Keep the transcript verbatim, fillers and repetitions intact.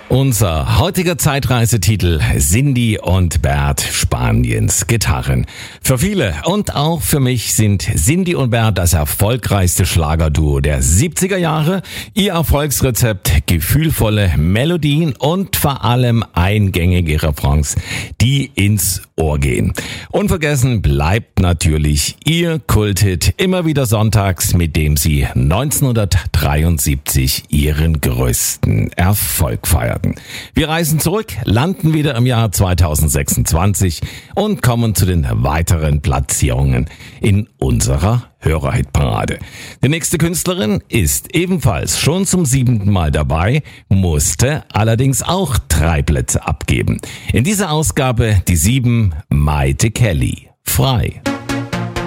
Unser heutiger Zeitreisetitel: Cindy und Bert, Spaniens Gitarren. Für viele und auch für mich sind Cindy und Bert das erfolgreichste Schlagerduo der siebziger Jahre. Ihr Erfolgsrezept: gefühlvolle Melodien und vor allem eingängige Refrains, die ins Ohr gehen. Unvergessen bleibt natürlich ihr Kulthit immer wieder sonntags, mit dem sie neunzehnhundertdreiundsiebzig ihren größten Erfolg feierten. Wir reisen zurück, landen wieder im Jahr zweitausendsechsundzwanzig und kommen zu den weiteren Platzierungen in unserer Hörerhitparade. Die nächste Künstlerin ist ebenfalls schon zum siebenten Mal dabei, musste allerdings auch drei Plätze abgeben. In dieser Ausgabe die sieben, Maite Kelly, Frei.